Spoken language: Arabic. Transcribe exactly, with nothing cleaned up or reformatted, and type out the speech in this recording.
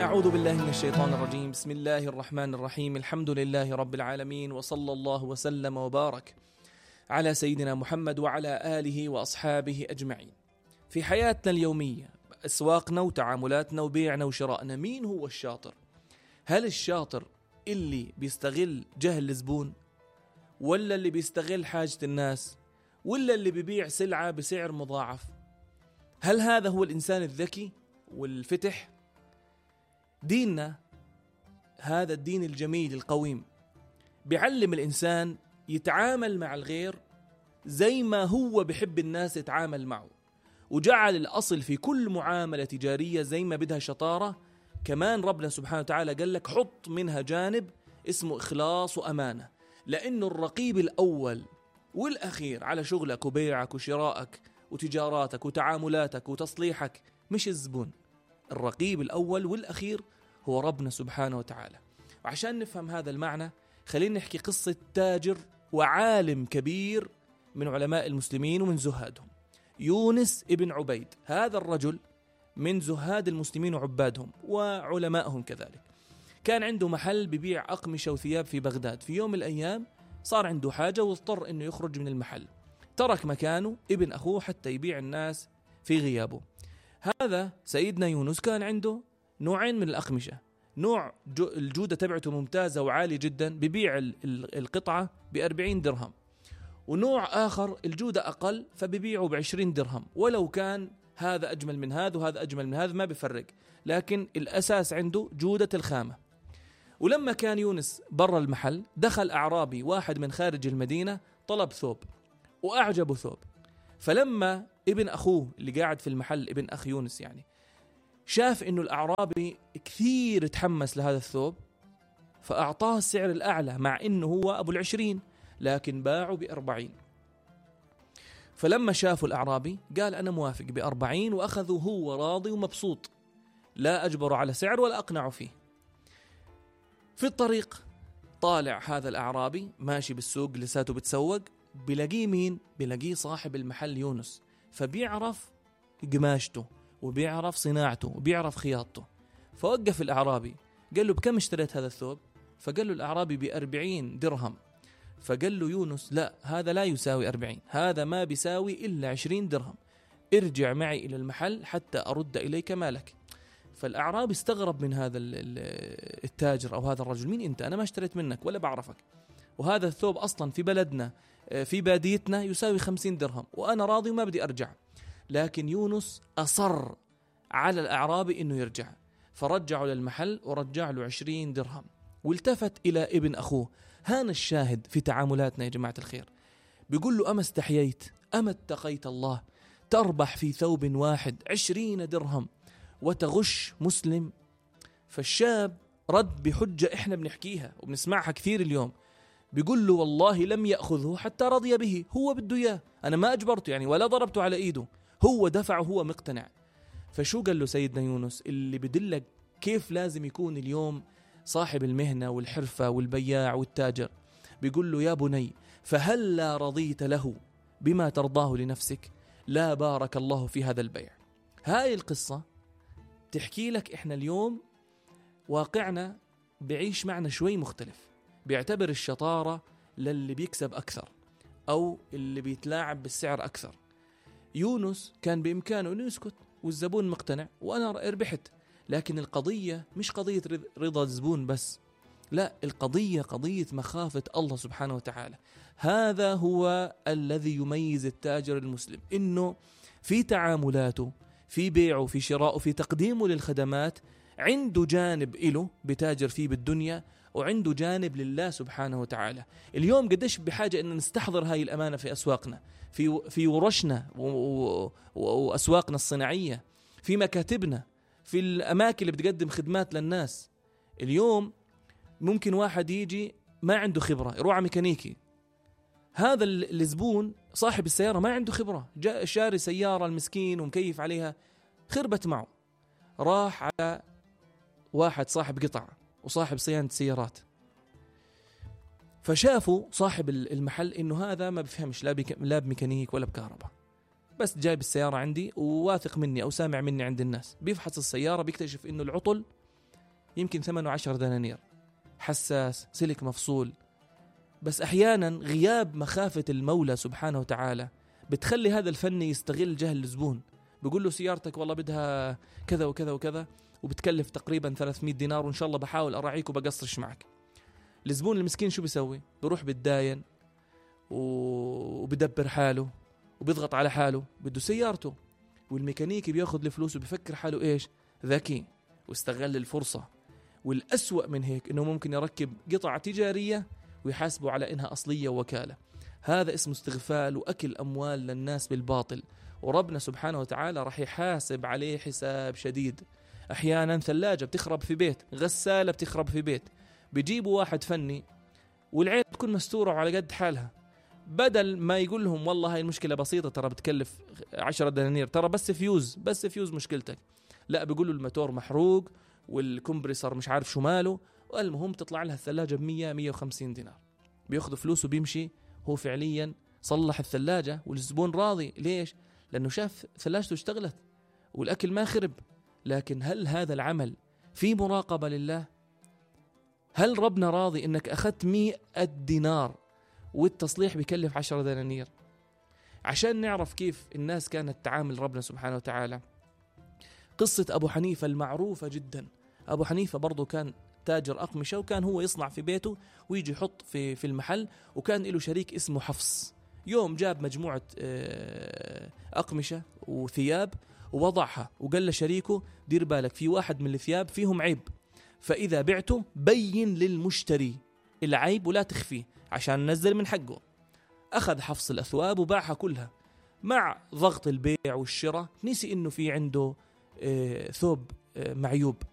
أعوذ بالله من الشيطان الرجيم. بسم الله الرحمن الرحيم. الحمد لله رب العالمين، وصلى الله وسلم وبارك على سيدنا محمد وعلى آله وأصحابه أجمعين. في حياتنا اليومية، أسواقنا وتعاملاتنا وبيعنا وشرائنا، مين هو الشاطر؟ هل الشاطر اللي بيستغل جهل الزبون، ولا اللي بيستغل حاجة الناس، ولا اللي بيبيع سلعة بسعر مضاعف؟ هل هذا هو الإنسان الذكي والفتح؟ ديننا هذا الدين الجميل القويم بيعلم الإنسان يتعامل مع الغير زي ما هو بحب الناس يتعامل معه، وجعل الأصل في كل معاملة تجارية زي ما بدها شطارة. كمان ربنا سبحانه وتعالى قال لك حط منها جانب اسمه إخلاص وأمانة، لأنه الرقيب الأول والأخير على شغلك وبيعك وشرائك وتجاراتك وتعاملاتك وتصليحك مش الزبون. الرقيب الأول والأخير هو ربنا سبحانه وتعالى. وعشان نفهم هذا المعنى خلينا نحكي قصة تاجر وعالم كبير من علماء المسلمين ومن زهادهم، يونس ابن عبيد. هذا الرجل من زهاد المسلمين وعبادهم وعلمائهم كذلك. كان عنده محل ببيع أقمشة وثياب في بغداد. في يوم من الأيام صار عنده حاجة واضطر أنه يخرج من المحل، ترك مكانه ابن أخوه حتى يبيع الناس في غيابه. هذا سيدنا يونس كان عنده نوعين من الأقمشة، نوع الجودة تبعته ممتازة وعالي جدا ببيع القطعة بأربعين درهم، ونوع آخر الجودة أقل فبيبيعه بعشرين درهم، ولو كان هذا أجمل من هذا وهذا أجمل من هذا ما بيفرق، لكن الأساس عنده جودة الخامة. ولما كان يونس برا المحل دخل أعرابي واحد من خارج المدينة طلب ثوب وأعجبه ثوب، فلما ابن أخوه اللي قاعد في المحل ابن أخ يونس يعني شاف إنه الأعرابي كثير تحمس لهذا الثوب فأعطاه السعر الأعلى مع إنه هو أبو العشرين، لكن باعه بأربعين. فلما شافوا الأعرابي قال أنا موافق بأربعين، وأخذوا هو راضي ومبسوط، لا أجبر على سعر ولا أقنع فيه. في الطريق طالع هذا الأعرابي ماشي بالسوق لساته بتسوق، بلاقيه مين؟ بلاقيه صاحب المحل يونس، فبيعرف قماشته وبيعرف صناعته وبيعرف خياطته. فوقف الأعرابي قال له بكم اشتريت هذا الثوب؟ فقال له الأعرابي بأربعين درهم. فقال له يونس لا، هذا لا يساوي أربعين، هذا ما بيساوي إلا عشرين درهم، ارجع معي إلى المحل حتى أرد إليك مالك. فالأعرابي استغرب من هذا التاجر أو هذا الرجل، مين أنت؟ أنا ما اشتريت منك ولا بعرفك، وهذا الثوب أصلا في بلدنا في باديتنا يساوي خمسين درهم، وأنا راضي وما بدي أرجع. لكن يونس أصر على الأعرابي إنه يرجع، فرجعوا للمحل ورجع له عشرين درهم، والتفت إلى ابن أخوه. هان الشاهد في تعاملاتنا يا جماعة الخير، بيقول له أما استحييت أما اتقيت الله تربح في ثوب واحد عشرين درهم وتغش مسلم؟ فالشاب رد بحجة إحنا بنحكيها وبنسمعها كثير اليوم، بيقول له والله لم يأخذه حتى رضي به، هو بده إياه، أنا ما أجبرته يعني ولا ضربته على إيده، هو دفعه، هو مقتنع. فشو قال له سيدنا يونس اللي بدلك كيف لازم يكون اليوم صاحب المهنة والحرفة والبياع والتاجر؟ بيقول له يا بني فهل لا رضيت له بما ترضاه لنفسك؟ لا بارك الله في هذا البيع. هاي القصة تحكي لك إحنا اليوم واقعنا بعيش معنا شوي مختلف، بيعتبر الشطارة للي بيكسب أكثر أو اللي بيتلاعب بالسعر أكثر. يونس كان بإمكانه أنه يسكت والزبون مقتنع وأنا ربحت، لكن القضية مش قضية رضا الزبون بس، لا، القضية قضية مخافة الله سبحانه وتعالى. هذا هو الذي يميز التاجر المسلم، إنه في تعاملاته في بيعه في شرائه في تقديمه للخدمات عنده جانب إله بتاجر فيه بالدنيا، وعنده جانب لله سبحانه وتعالى. اليوم قديش بحاجة أن نستحضر هاي الأمانة في أسواقنا، في في ورشنا وأسواقنا الصناعية، في مكاتبنا، في الأماكن اللي بتقدم خدمات للناس. اليوم ممكن واحد يجي ما عنده خبرة يروح على ميكانيكي، هذا الزبون صاحب السيارة ما عنده خبرة، جاء شاري سيارة المسكين ومكيف عليها خربت معه، راح على واحد صاحب قطع وصاحب صيانة سيارات، فشافوا صاحب المحل إنه هذا ما بفهمش لا, بك... لا بميكانيك ولا بكهرباء، بس جايب السيارة عندي وواثق مني أو سامع مني عند الناس. بيفحص السيارة بيكتشف إنه العطل يمكن ثمنه عشر دنانير، حساس، سلك مفصول. بس أحيانا غياب مخافة المولى سبحانه وتعالى بتخلي هذا الفني يستغل جهل الزبون. بيقول له سيارتك والله بدها كذا وكذا وكذا وبتكلف تقريبا ثلاثمائة دينار، وإن شاء الله بحاول أراعيك وبقصرش معك. الزبون المسكين شو بيسوي؟ بيروح بتداين وبدبر حاله وبيضغط على حاله، بده سيارته. والميكانيكي بياخد الفلوس وبيفكر حاله إيش؟ ذكي واستغل الفرصة. والأسوأ من هيك إنه ممكن يركب قطع تجارية ويحاسبوا على إنها أصلية وكالة. هذا اسمه استغفال وأكل أموال للناس بالباطل، وربنا سبحانه وتعالى رح يحاسب عليه حساب شديد. أحيانا ثلاجة بتخرب في بيت، غسالة بتخرب في بيت، بيجيبوا واحد فني والعين تكون مستورة على قد حالها، بدل ما يقول لهم والله هاي المشكلة بسيطة ترى بتكلف عشرة دنانير، ترى بس فيوز بس فيوز مشكلتك، لا بيقولوا الماتور محروق والكمبريسر مش عارف شو ماله، والمهم تطلع لها الثلاجة بمية مية وخمسين دينار. بياخذ فلوس وبيمشي. هو فعليا صلح الثلاجة والزبون راضي. ليش؟ لأنه شاف ثلاجته اشتغلت والأكل ما خرب. لكن هل هذا العمل في مراقبة لله؟ هل ربنا راضي إنك أخذت مئة دينار والتصليح بيكلف عشرة دنانير؟ عشان نعرف كيف الناس كانت تعامل ربنا سبحانه وتعالى، قصة أبو حنيفة المعروفة جدا. أبو حنيفة برضو كان تاجر أقمشة، وكان هو يصنع في بيته ويجي يحط في في المحل، وكان له شريك اسمه حفص. يوم جاب مجموعة أقمشة وثياب ووضعها، وقال لشريكه دير بالك في واحد من الثياب فيهم عيب، فإذا بعته بين للمشتري العيب ولا تخفيه عشان ننزل من حقه. أخذ حفص الأثواب وباعها كلها. مع ضغط البيع والشراء نسي إنه في عنده ثوب معيوب،